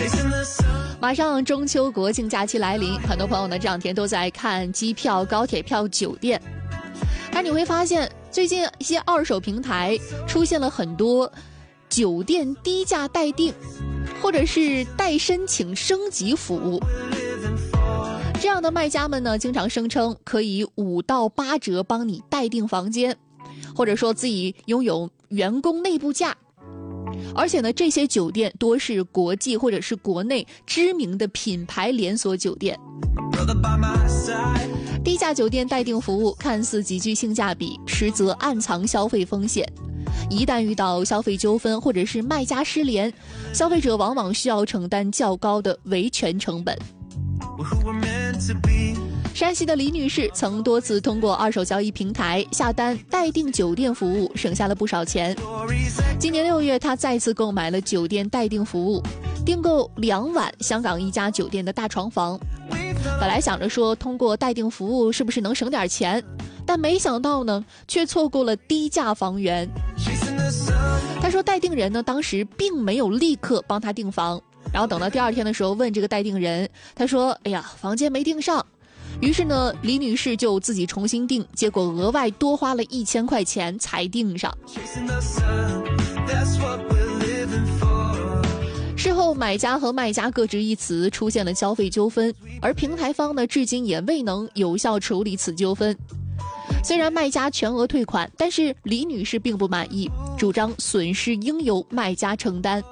马上中秋国庆假期来临，很多朋友呢这两天都在看机票、高铁票、酒店。但你会发现，最近一些二手平台出现了很多酒店低价待订，或者是待申请升级服务。这样的卖家们呢，经常声称可以5到8折帮你待订房间，或者说自己拥有员工内部价。而且呢，这些酒店多是国际或者是国内知名的品牌连锁酒店。低价酒店待订服务看似极具性价比，实则暗藏消费风险。一旦遇到消费纠纷或者是卖家失联，消费者往往需要承担较高的维权成本。山西的李女士曾多次通过二手交易平台下单待订酒店服务，省下了不少钱。今年6月，她再次购买了酒店待订服务，订购2晚香港一家酒店的大床房。本来想着说通过待订服务是不是能省点钱，但没想到呢，却错过了低价房源。她说待订人呢，当时并没有立刻帮她订房，然后等到第2天的时候问这个待订人，他说：“哎呀，房间没订上。”于是呢，李女士就自己重新订，结果额外多花了1000块钱才订上。事后买家和卖家各执一词，出现了消费纠纷，而平台方呢，至今也未能有效处理此纠纷。虽然卖家全额退款，但是李女士并不满意，主张损失应由卖家承担。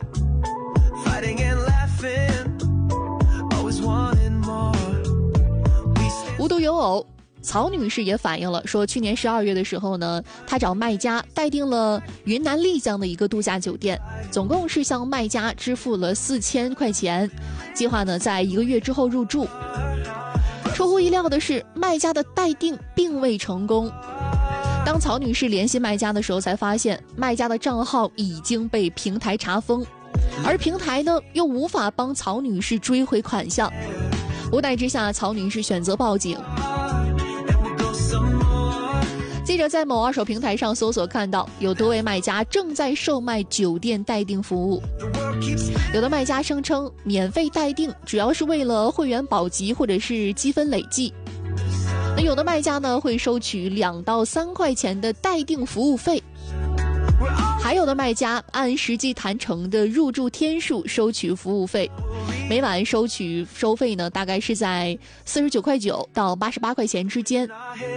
无独有偶，曹女士也反映了，说去年12月的时候呢，她找卖家待订了云南丽江的一个度假酒店，总共是向卖家支付了4000块钱，计划呢在1个月之后入住。出乎意料的是，卖家的待订并未成功。当曹女士联系卖家的时候，才发现卖家的账号已经被平台查封，而平台呢又无法帮曹女士追回款项。无奈之下，曹女士选择报警。记者在某二手平台上搜索看到，有多位卖家正在售卖酒店待订服务。有的卖家声称免费待订主要是为了会员保级或者是积分累计。那有的卖家呢会收取2到3块钱的待订服务费。还有的卖家按实际谈成的入住天数收取服务费，每晚收费呢大概是在49.9块到88块钱之间。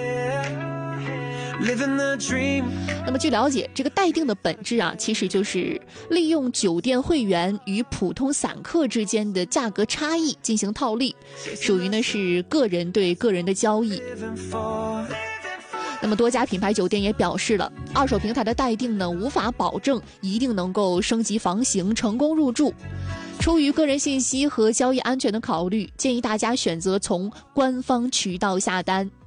那么据了解，这个待订的本质啊，其实就是利用酒店会员与普通散客之间的价格差异进行套利，属于呢是个人对个人的交易。那么多家品牌酒店也表示了，二手平台的待订呢无法保证一定能够升级房型成功入住。出于个人信息和交易安全的考虑，建议大家选择从官方渠道下单。